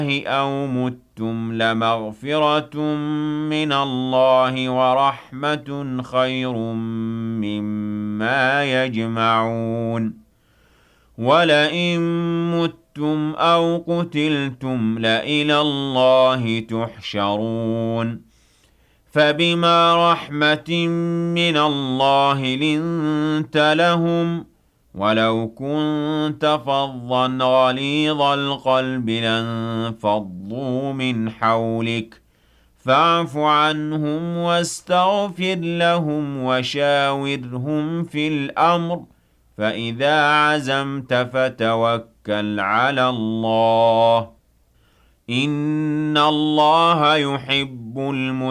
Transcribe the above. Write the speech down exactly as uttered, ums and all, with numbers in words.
أَوْ مُتُّمْ لَمَغْفِرَةٌ مِّنَ اللَّهِ وَرَحْمَةٌ خَيْرٌ مِّمَّا يَجْمَعُونَ وَلَئِن مُّتُّمْ أَوْ قُتِلْتُمْ لَإِلَى اللَّهِ تُحْشَرُونَ فَبِمَا رَحْمَةٍ مِّنَ اللَّهِ لِنتَ لَهُمْ وَلَوْ كُنتَ فَظًّا غَلِيظَ الْقَلْبِ لَانفَضُّوا مِنْ حَوْلِكَ فَاعْفُ عَنْهُمْ وَاسْتَغْفِرْ لَهُمْ وَشَاوِرْهُمْ فِي الْأَمْرِ فَإِذَا عَزَمْتَ فَتَوَكَّلْ عَلَى اللَّهِ ۚ إِنَّ اللَّهَ يُحِبُّ الْمُتَوَكِّلِينَ